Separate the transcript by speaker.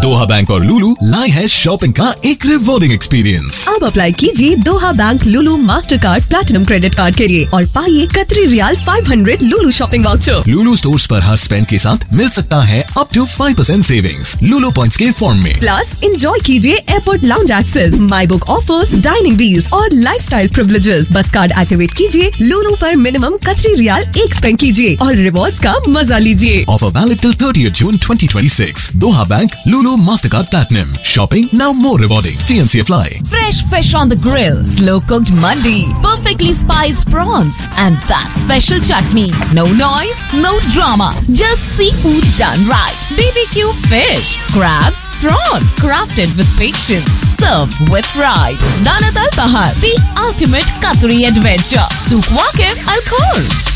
Speaker 1: दोहा bank और लुलु लाए है शॉपिंग का एक रिवॉर्डिंग एक्सपीरियंस।
Speaker 2: अब अप्लाई कीजिए दोहा बैंक लुलु master card platinum credit card के लिए और पाइए कतरी रियाल 500 लुलु शॉपिंग वाउचर।
Speaker 1: लुलु स्टोर्स पर हर स्पेंड के साथ मिल सकता है up to 5% savings Lulu points के फॉर्म में।
Speaker 2: प्लस एंजॉय कीजिए airport lounge access, my book offers, dining deals और लाइफस्टाइल प्रिविलेजेस। बस कार्ड एक्टिवेट कीजिए, लुलु पर मिनिमम कतरी रियाल 1 स्पेंड कीजिए और रिवॉर्ड्स का मजा लीजिए।
Speaker 1: Offer valid till 30th June 2026. Doha Bank, Lulu Mastercard Platinum. Shopping now more rewarding. TNC apply.
Speaker 3: Fresh fish on the grill, slow cooked mandi, perfectly spiced prawns, and that special chutney. No noise, no drama, just seafood done right. BBQ fish, crabs, prawns, crafted with patience, served with pride. Danat Al Bahar, the ultimate Qatari adventure. Souq Waqif Al Khor.